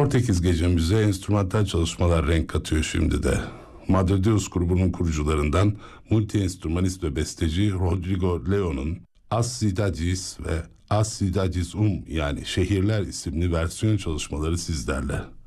Portekiz gecemize enstrümantal çalışmalar renk katıyor şimdi de. Madre Deus grubunun kurucularından multi-enstrümanist ve besteci Rodrigo Leo'nun As Cidades ve As Cidades yani Şehirler isimli versiyon çalışmaları sizlerle.